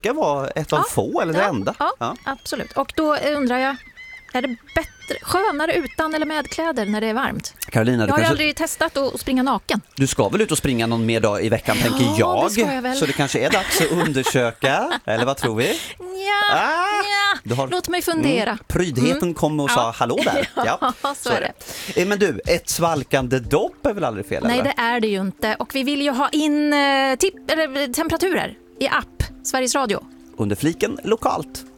brukar vara ett av få eller det enda. Ja, absolut. Och då undrar jag, är det skönare utan eller med kläder när det är varmt? Carolina, jag har aldrig testat att springa naken. Du ska väl ut och springa någon mer dag i veckan, tänker jag. Det ska jag väl. Så det kanske är dags att undersöka. Eller vad tror vi? Låt mig fundera. Prydheten kom och sa hallå där. Ja, så är det. Men du, ett svalkande dopp är väl aldrig fel? Nej, eller? det är det ju inte. Och vi vill ju ha in temperaturer i app Sveriges Radio. Under fliken lokalt.